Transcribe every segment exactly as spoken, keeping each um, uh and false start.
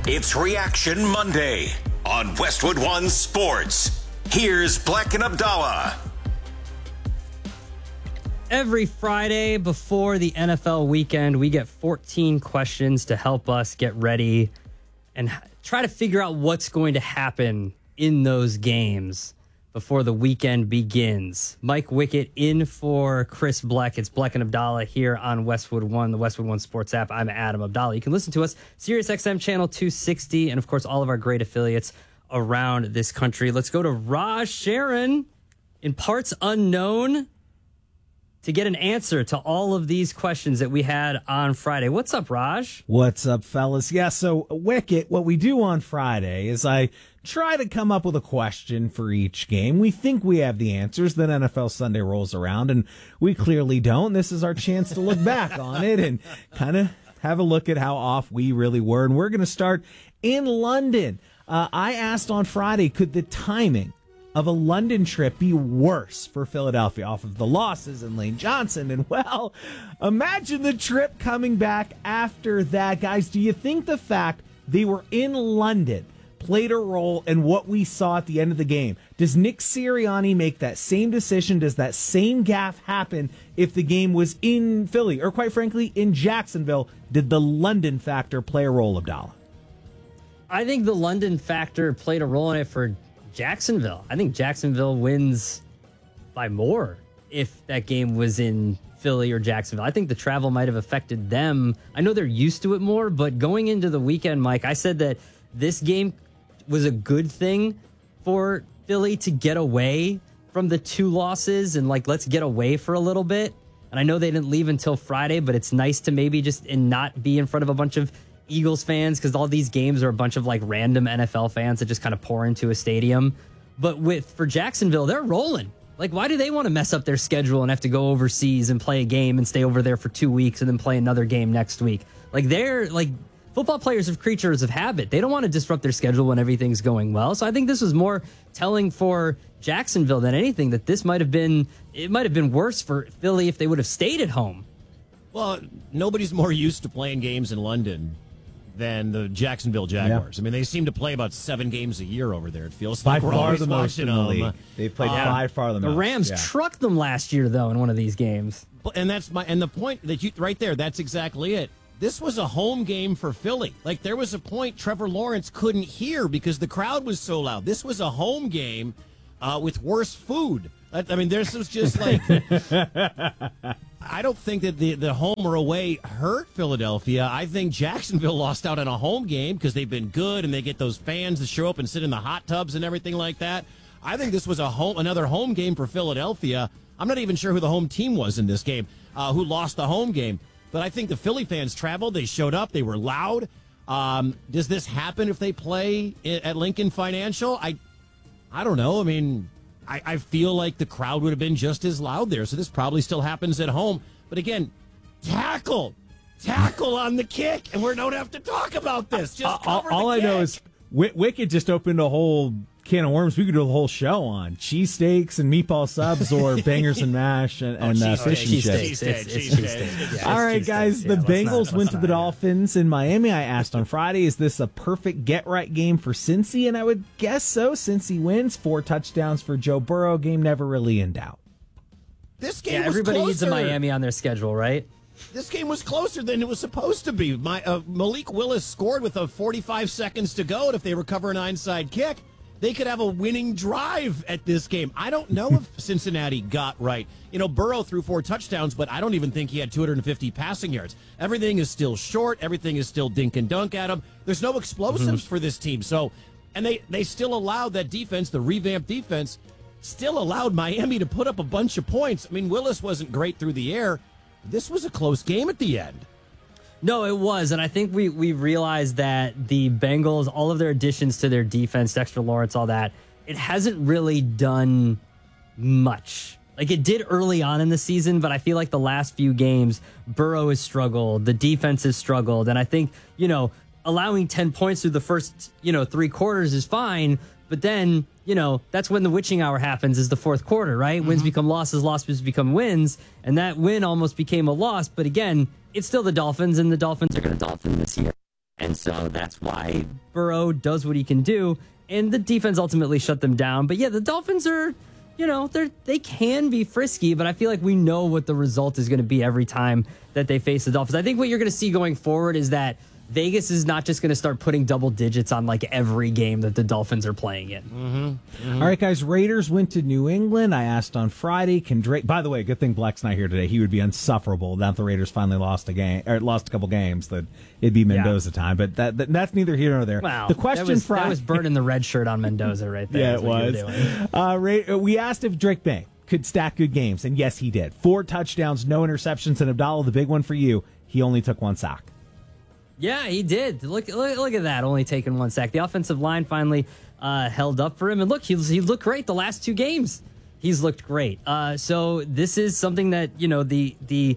It's Reaction Monday on Westwood One Sports. Here's Black and Abdallah. Every Friday before the N F L weekend, we get fourteen questions to help us get ready and try to figure out what's going to happen in those games before the weekend begins. Mike Wickett in for Chris Bleck. It's Bleck and Abdallah here on Westwood One, the Westwood One Sports app. I'm Adam Abdallah. You can listen to us, Sirius X M channel two sixty, and of course, all of our great affiliates around this country. Let's go to Raj Sharon in parts unknown to get an answer to all of these questions that we had on Friday. What's up, Raj? What's up, fellas? Yeah, so Wicket, what we do on Friday is I try to come up with a question for each game. We think we have the answers. Then N F L Sunday rolls around, and we clearly don't. This is our chance to look back on it and kind of have a look at how off we really were. And we're going to start in London. Uh, I asked on Friday, could the timing of a London trip be worse for Philadelphia off of the losses and Lane Johnson? And, well, imagine the trip coming back after that. Guys, do you think the fact they were in London played a role in what we saw at the end of the game? Does Nick Sirianni make that same decision? Does that same gaffe happen if the game was in Philly or, quite frankly, in Jacksonville? Did the London factor play a role, Abdallah? I think the London factor played a role in it for Jacksonville. I think Jacksonville wins by more if that game was in Philly or Jacksonville. I think the travel might have affected them. I know they're used to it more, but going into the weekend, Mike, I said that this game was a good thing for Philly to get away from the two losses and, like, let's get away for a little bit. And I know they didn't leave until Friday, but it's nice to maybe just and not be in front of a bunch of Eagles fans, because all these games are a bunch of like random N F L fans that just kind of pour into a stadium. But with for Jacksonville, they're rolling. Like, why do they want to mess up their schedule and have to go overseas and play a game and stay over there for two weeks and then play another game next week? Like, they're like football players are creatures of habit. They don't want to disrupt their schedule when everything's going well. So I think this was more telling for Jacksonville than anything that this might have been it might have been worse for Philly if they would have stayed at home. Well, nobody's more used to playing games in London than the Jacksonville Jaguars. Yeah. I mean, they seem to play about seven games a year over there. It feels by like we're far always the most in the league. They've played um, by far the most. The Rams yeah. trucked them last year, though, in one of these games. And that's my and the point that you right there. That's exactly it. This was a home game for Philly. Like, there was a point Trevor Lawrence couldn't hear because the crowd was so loud. This was a home game uh, with worse food. I, I mean, this was just like. I don't think that the, the home or away hurt Philadelphia. I think Jacksonville lost out on a home game because they've been good and they get those fans to show up and sit in the hot tubs and everything like that. I think this was a home, another home game for Philadelphia. I'm not even sure who the home team was in this game, uh, who lost the home game. But I think the Philly fans traveled. They showed up. They were loud. Um, does this happen if they play at Lincoln Financial? I, I don't know. I mean, I, I feel like the crowd would have been just as loud there. So this probably still happens at home. But again, tackle, tackle on the kick, and we don't have to talk about this. Just all, cover all the I kick. know is w- Wicked just opened a whole can of worms. We could do a whole show on cheesesteaks and meatball subs or bangers and mash and, and oh, uh, fish and cheesesteak. chips. Cheesesteak. It's, it's Cheesesteak. cheesesteak. Yeah, All it's right, cheesesteak. guys, Yeah, the let's Bengals not- went to let's the not- Dolphins in Miami. I asked on Friday, is this a perfect get-right game for Cincy? And I would guess so. Cincy wins, four touchdowns for Joe Burrow. Game never really in doubt. This game Yeah, was everybody needs a closer. Miami on their schedule, right? This game was closer than it was supposed to be. My uh, Malik Willis scored with a forty-five seconds to go, and if they recover an onside kick, they could have a winning drive at this game. I don't know if Cincinnati got right. You know, Burrow threw four touchdowns, but I don't even think he had two hundred fifty passing yards. Everything is still short. Everything is still dink and dunk at him. There's no explosives mm-hmm. for this team. So, and they, they still allowed that defense, the revamped defense, still allowed Miami to put up a bunch of points. I mean, Willis wasn't great through the air. This was a close game at the end. No, it was, and I think we we realized that the Bengals, all of their additions to their defense, Dexter Lawrence, all that, it hasn't really done much. Like, it did early on in the season, but I feel like the last few games, Burrow has struggled, the defense has struggled, and I think, you know, allowing ten points through the first, you know, three quarters is fine, but then, you know, that's when the witching hour happens, is the fourth quarter, right? Mm-hmm. Wins become losses, losses become wins, and that win almost became a loss. But again, it's still the Dolphins, and the Dolphins are going to Dolphin this year. And so that's why Burrow does what he can do, and the defense ultimately shut them down. But yeah, the Dolphins are, you know, they're they can be frisky, but I feel like we know what the result is going to be every time that they face the Dolphins. I think what you're going to see going forward is that Vegas is not just going to start putting double digits on like every game that the Dolphins are playing in. Mm-hmm. Mm-hmm. All right, guys, Raiders went to New England. I asked on Friday, can Drake, by the way, good thing Black's not here today. He would be insufferable now that the Raiders finally lost a game, or lost a couple games, that it'd be Mendoza yeah. time, but that, that that's neither here nor there. Wow. The question that was, Friday, that was burning the red shirt on Mendoza right there. Yeah, it was. Uh, Ray, we asked if Drake May could stack good games, and yes, he did. Four touchdowns, no interceptions, and Abdallah, the big one for you, he only took one sack. Yeah, he did. Look, look, look at that, only taking one sack. The offensive line finally uh, held up for him. And look, he, he looked great the last two games. He's looked great. Uh, so this is something that, you know, the the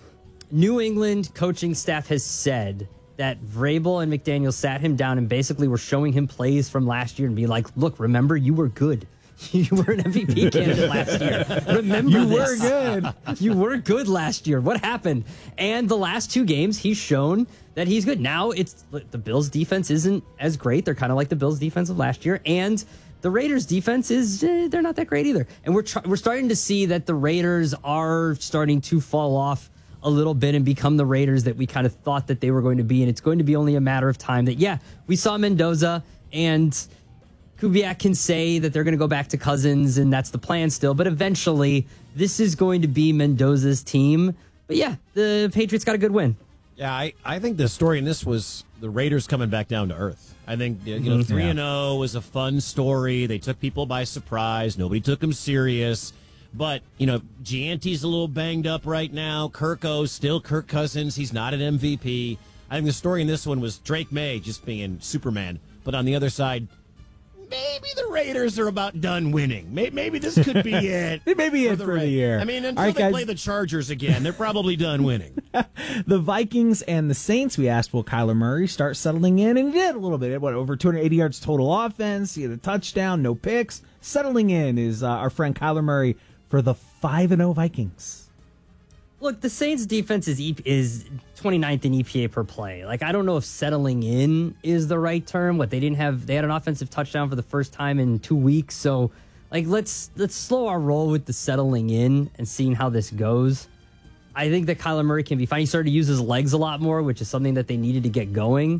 New England coaching staff has said that Vrabel and McDaniel sat him down and basically were showing him plays from last year and be like, look, remember, you were good. You were an M V P candidate last year. Remember you this. were good. You were good last year. What happened? And the last two games, he's shown that he's good. Now it's the Bills' defense isn't as great. They're kind of like the Bills' defense of last year, and the Raiders' defense is eh, they're not that great either. And we're tr- we're starting to see that the Raiders are starting to fall off a little bit and become the Raiders that we kind of thought that they were going to be. And it's going to be only a matter of time that yeah, we saw Mendoza and Kubiak can say that they're going to go back to Cousins, and that's the plan still. But eventually, this is going to be Mendoza's team. But yeah, the Patriots got a good win. Yeah, I, I think the story in this was the Raiders coming back down to earth. I think, you know, three and oh was a fun story. They took people by surprise. Nobody took them serious. But, you know, Gianti's a little banged up right now. Kirko's still Kirk Cousins. He's not an M V P. I think the story in this one was Drake May just being Superman. But on the other side, maybe the Raiders are about done winning. Maybe, maybe this could be it. It may be it for, for the year. I mean, until right, they guys. play the Chargers again, they're probably done winning. The Vikings and the Saints, we asked, will Kyler Murray start settling in? And he did a little bit. What, over two hundred eighty yards total offense. He had a touchdown, no picks. Settling in is uh, our friend Kyler Murray for the five and oh Vikings. Look, the Saints defense is e- is twenty-ninth in E P A per play. Like, I don't know if settling in is the right term. What, they didn't have, they had an offensive touchdown for the first time in two weeks. So, like, let's let's slow our roll with the settling in and seeing how this goes. I think that Kyler Murray can be fine. He started to use his legs a lot more, which is something that they needed to get going.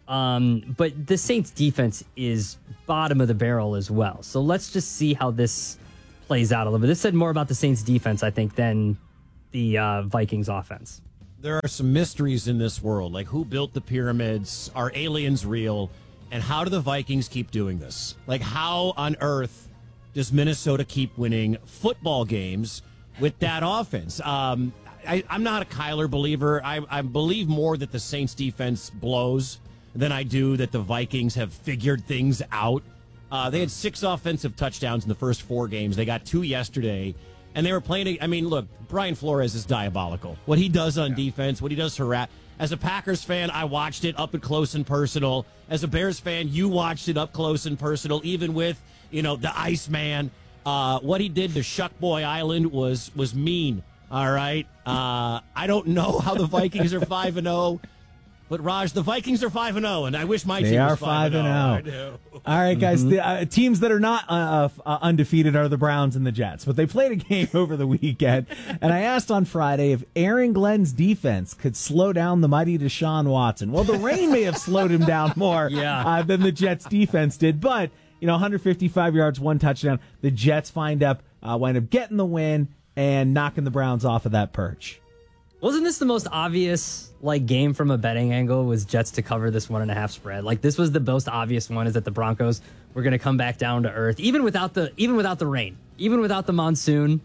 Um, but the Saints defense is bottom of the barrel as well. So let's just see how this plays out a little bit. This said more about the Saints defense, I think, than the uh, Vikings offense. There are some mysteries in this world, like who built the pyramids, are aliens real, and how do the Vikings keep doing this? Like, how on earth does Minnesota keep winning football games with that offense? Um, I, I'm not a Kyler believer. I, I believe more that the Saints defense blows than I do that the Vikings have figured things out. Uh, they had six offensive touchdowns in the first four games. They got two yesterday. And they were playing, I mean, look, Brian Flores is diabolical. What he does on yeah. defense, what he does harass. As a Packers fan, I watched it up and close and personal. As a Bears fan, you watched it up close and personal, even with, you know, the Iceman. Uh, what he did to Shuck Boy Island was was mean, all right? Uh, I don't know how the Vikings are five and oh. But, Raj, the Vikings are five and oh, and I wish my they team are was five and oh. All right, guys. Mm-hmm. The uh, teams that are not uh, uh, undefeated are the Browns and the Jets, but they played a game over the weekend. And I asked on Friday if Aaron Glenn's defense could slow down the mighty Deshaun Watson. Well, the rain may have slowed him down more yeah. uh, than the Jets' defense did, but you know, one hundred fifty-five yards, one touchdown. The Jets find up, uh, wind up getting the win and knocking the Browns off of that perch. Wasn't this the most obvious like game from a betting angle? Was Jets to cover this one and a half spread? Like, this was the most obvious one, is that the Broncos were going to come back down to earth, even without the even without the rain, even without the monsoon.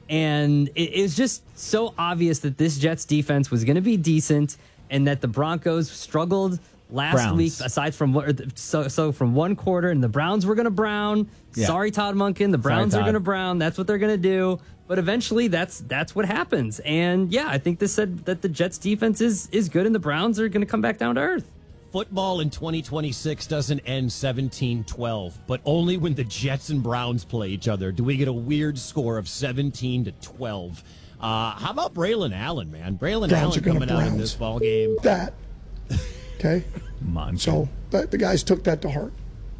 And it is just so obvious that this Jets defense was going to be decent, and that the Broncos struggled last Browns. week. Aside from what, so so from one quarter, and the Browns were going to brown. Yeah. Sorry, Todd Monken. The Browns Sorry, are going to brown. That's what they're going to do. But eventually, that's that's what happens. And yeah, I think this said that the Jets defense is is good, and the Browns are going to come back down to earth. Football in twenty twenty-six doesn't end seventeen twelve, but only when the Jets and Browns play each other do we get a weird score of seventeen to twelve. Uh, how about Braylon Allen, man? Braylon Allen coming out in this ball game. That Okay? Monken. So the, the guys took that to heart.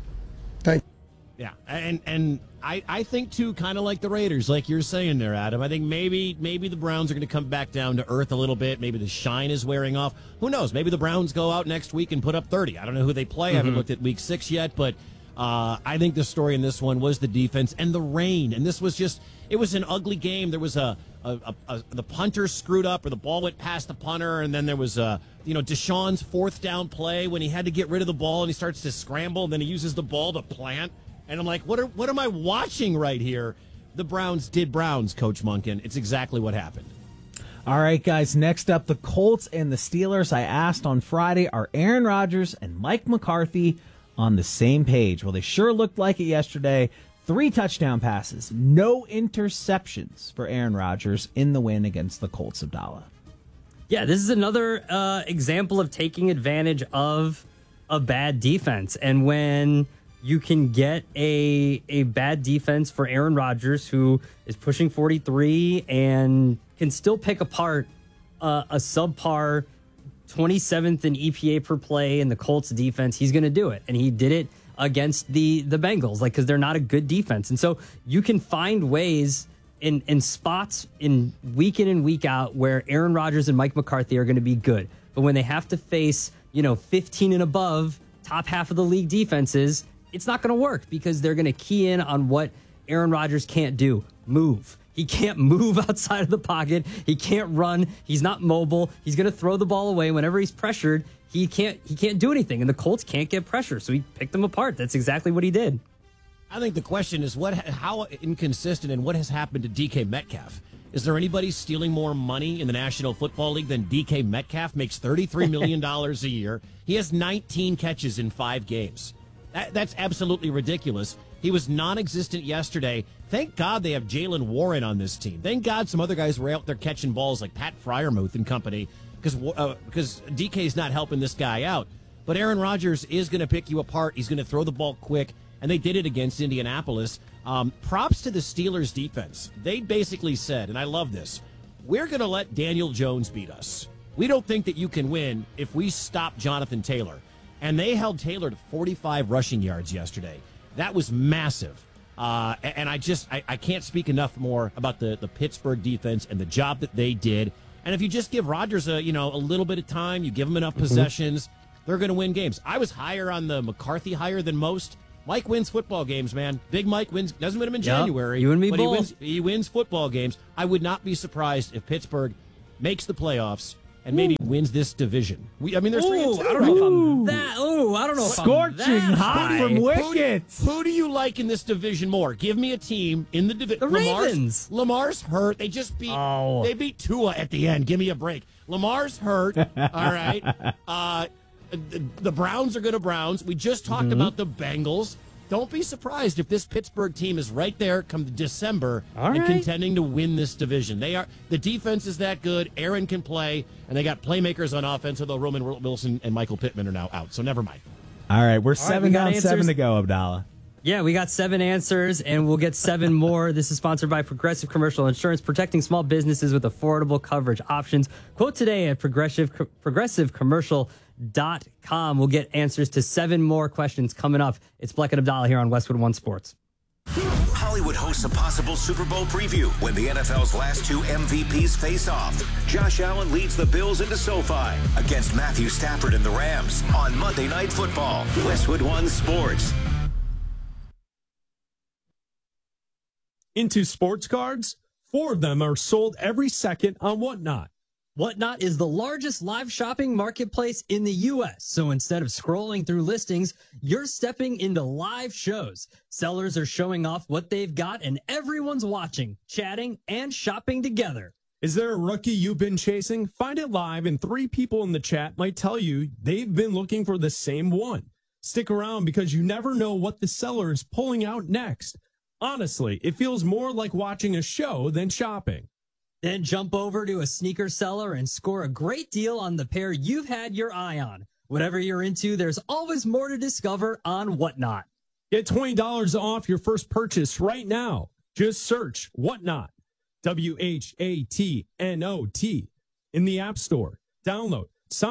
Thank you. Yeah, and and I, I think, too, kind of like the Raiders, like you're saying there, Adam. I think maybe maybe the Browns are going to come back down to earth a little bit. Maybe the shine is wearing off. Who knows? Maybe the Browns go out next week and put up thirty. I don't know who they play. Mm-hmm. I haven't looked at week six yet, but uh, I think the story in this one was the defense and the rain. And this was just, it was an ugly game. There was a, a, a, a the punter screwed up, or the ball went past the punter, and then there was a, you know, Deshaun's fourth down play when he had to get rid of the ball and he starts to scramble, and then he uses the ball to plant. And I'm like, what are what am I watching right here? The Browns did Browns, Coach Monken. It's exactly what happened. All right, guys, next up, the Colts and the Steelers. I asked on Friday, are Aaron Rodgers and Mike McCarthy on the same page? Well, they sure looked like it yesterday. Three touchdown passes, no interceptions for Aaron Rodgers in the win against the Colts, Abdallah. Yeah, this is another uh, example of taking advantage of a bad defense. And when you can get a a bad defense for Aaron Rodgers, who is pushing forty-three and can still pick apart uh, a subpar twenty-seventh in E P A per play in the Colts defense, he's going to do it. And he did it against the the Bengals, like, because they're not a good defense. And so you can find ways in, in spots in week in and week out where Aaron Rodgers and Mike McCarthy are going to be good. But when they have to face, you know, fifteen and above, top half of the league defenses, it's not going to work because they're going to key in on what Aaron Rodgers can't do. Move. He can't move outside of the pocket. He can't run. He's not mobile. He's going to throw the ball away whenever he's pressured. He can't he can't do anything, and the Colts can't get pressure, so he picked them apart. That's exactly what he did. I think the question is what, how inconsistent and what has happened to D K Metcalf? Is there anybody stealing more money in the National Football League than D K Metcalf? Makes thirty-three million dollars a year. He has nineteen catches in five games. That, that's absolutely ridiculous. He was non-existent yesterday. Thank God they have Jalen Warren on this team. Thank God some other guys were out there catching balls like Pat Freiermuth and company, because uh, because D K's not helping this guy out. But Aaron Rodgers is going to pick you apart. He's going to throw the ball quick, and they did it against Indianapolis. Um, props to the Steelers' defense. They basically said, and I love this, we're going to let Daniel Jones beat us. We don't think that you can win if we stop Jonathan Taylor. And they held Taylor to forty-five rushing yards yesterday. That was massive. Uh, and I just, I, I can't speak enough more about the, the Pittsburgh defense and the job that they did. And if you just give Rodgers a, you know, a little bit of time, you give him enough mm-hmm. possessions, they're going to win games. I was higher on the McCarthy hire than most. Mike wins football games, man. Big Mike wins, doesn't win them in yep, January. You and me but both. He wins, he wins football games. I would not be surprised if Pittsburgh makes the playoffs and maybe Ooh. wins this division. We, I mean, there's three. Ooh, I don't know if I'm that. Ooh, I don't know if Scorching I'm that hot high. from wickets. Who, who do you like in this division more? Give me a team in the division. The Ravens. Lamar's hurt. They just beat. Oh. They beat Tua at the end. Give me a break. Lamar's hurt. All right. Uh, the, the Browns are going to Browns. We just talked mm-hmm. about the Bengals. Don't be surprised if this Pittsburgh team is right there come December All and right. contending to win this division. They are the defense is that good. Aaron can play, and they got playmakers on offense. Although Roman Wilson and Michael Pittman are now out, so never mind. All right, we're All seven right, we down, answers. seven to go, Abdallah. Yeah, we got seven answers, and we'll get seven more. This is sponsored by Progressive Commercial Insurance, protecting small businesses with affordable coverage options. Quote today at Progressive Progressive Commercial dot com. We'll get answers to seven more questions coming up. It's Bleck and Abdallah here on Westwood One Sports. Hollywood hosts a possible Super Bowl preview when the N F L's last two M V Ps face off. Josh Allen leads the Bills into SoFi against Matthew Stafford and the Rams on Monday Night Football. Westwood One Sports. Into sports cards? Four of them are sold every second on Whatnot. Whatnot is the largest live shopping marketplace in the U S. So instead of scrolling through listings, you're stepping into live shows. Sellers are showing off what they've got and everyone's watching, chatting, and shopping together. Is there a rookie you've been chasing? Find it live and three people in the chat might tell you they've been looking for the same one. Stick around because you never know what the seller is pulling out next. Honestly, it feels more like watching a show than shopping. Then jump over to a sneaker seller and score a great deal on the pair you've had your eye on. Whatever you're into, there's always more to discover on Whatnot. Get twenty dollars off your first purchase right now. Just search Whatnot, W H A T N O T, in the App Store. Download, sign up,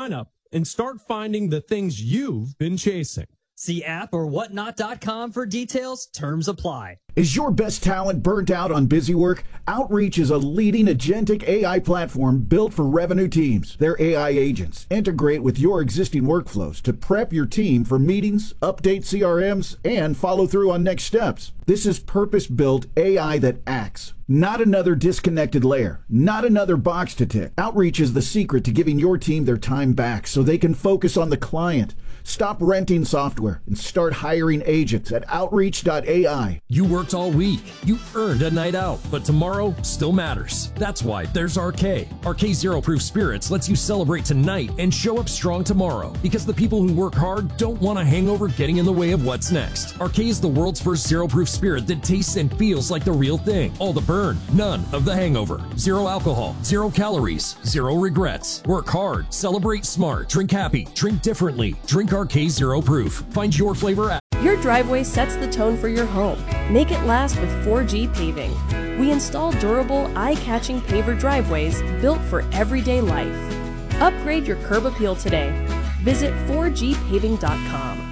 and start finding the things you've been chasing. See app or whatnot dot com for details. Terms apply. Is your best talent burnt out on busy work? Outreach is a leading agentic A I platform built for revenue teams. Their A I agents integrate with your existing workflows to prep your team for meetings, update C R Ms, and follow through on next steps. This is purpose-built A I that acts. Not another disconnected layer. Not another box to tick. Outreach is the secret to giving your team their time back so they can focus on the client. Stop renting software and start hiring agents at outreach dot A I. You worked all week. You earned a night out, but tomorrow still matters. That's why there's R K. R K Zero Proof Spirits lets you celebrate tonight and show up strong tomorrow, because the people who work hard don't want a hangover getting in the way of what's next. R K is the world's first zero proof spirit that tastes and feels like the real thing. All the burn, none of the hangover. Zero alcohol, zero calories, zero regrets. Work hard, celebrate smart, drink happy, drink differently. Drink R K Zero Proof. Find your flavor at Your driveway sets the tone for your home. Make it last with four G Paving. We install durable, eye-catching paver driveways built for everyday life. Upgrade your curb appeal today. Visit four G paving dot com.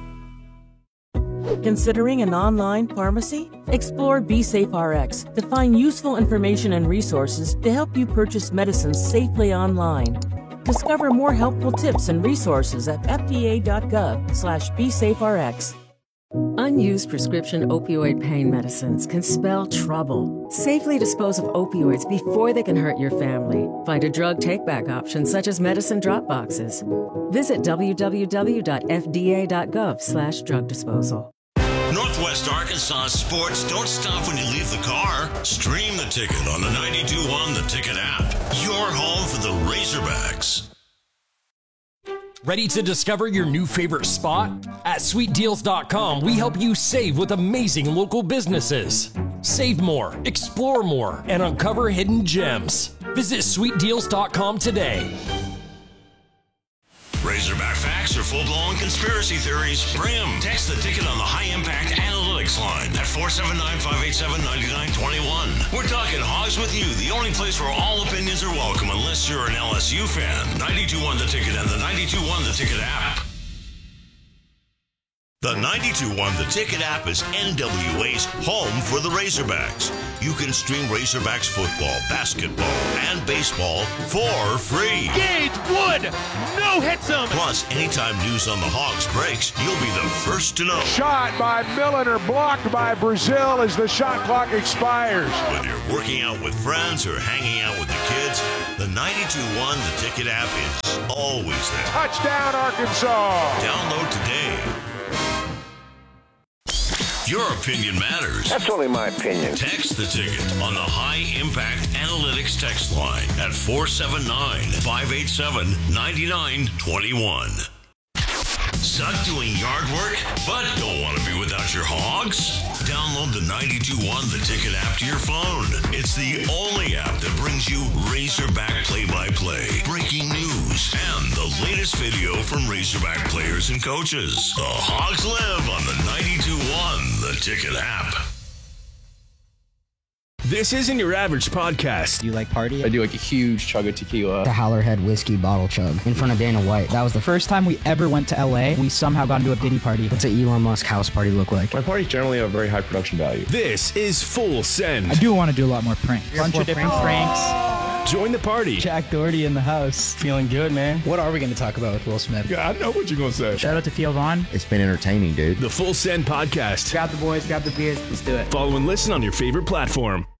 Considering an online pharmacy? Explore BeSafeRx to find useful information and resources to help you purchase medicines safely online. Discover more helpful tips and resources at F D A dot gov slash BeSafeRx. Unused prescription opioid pain medicines can spell trouble. Safely dispose of opioids before they can hurt your family. Find a drug take-back option such as medicine drop boxes. Visit w w w dot f d a dot gov slash drug disposal. Northwest Arkansas sports don't stop when you leave the car. Stream the ticket on the ninety-two point one The Ticket app. Your home for the Razorbacks. Ready to discover your new favorite spot? At sweet deals dot com, we help you save with amazing local businesses. Save more, explore more, and uncover hidden gems. Visit sweet deals dot com today. Razorback facts or full-blown conspiracy theories? Bring them. Text the ticket on the high-impact analytics line at four seven nine, five eight seven, nine nine two one. We're talking Hogs with You, the only place where all opinions are welcome unless you're an L S U fan. ninety-two point one The Ticket and the ninety-two point one The Ticket app. The ninety-two point one The Ticket app is N W A's home for the Razorbacks. You can stream Razorbacks football, basketball, and baseball for free. Gage Wood, no hits him. Plus, anytime news on the Hogs breaks, you'll be the first to know. Shot by Milliner, blocked by Brazil as the shot clock expires. Whether you're working out with friends or hanging out with the kids, the ninety-two point one The Ticket app is always there. Touchdown, Arkansas. Download today. Your opinion matters. That's only my opinion. Text the ticket on the High Impact Analytics text line at four seven nine, five eight seven, nine nine two one. Suck doing yard work, but don't want to be without your Hogs? Download the ninety-two point one The Ticket app to your phone. It's the only app that brings you Razorback play-by-play, breaking news, and the latest video from Razorback players and coaches. The Hogs live on the ninety-two point one The Ticket app. This isn't your average podcast. Do you like party? I do like a huge chug of tequila. The Howlerhead whiskey bottle chug in front of Dana White. That was the first time we ever went to L A. We somehow got into a Diddy party. What's an Elon Musk house party look like? My parties generally have a very high production value. This is Full Send. I do want to do a lot more pranks. A bunch of different pranks. pranks. Join the party. Jack Doherty in the house. Feeling good, man. What are we going to talk about with Will Smith? Yeah, I know what you're going to say. Shout out to Theo Vaughn. It's been entertaining, dude. The Full Send podcast. Grab the boys, grab the beers. Let's do it. Follow and listen on your favorite platform.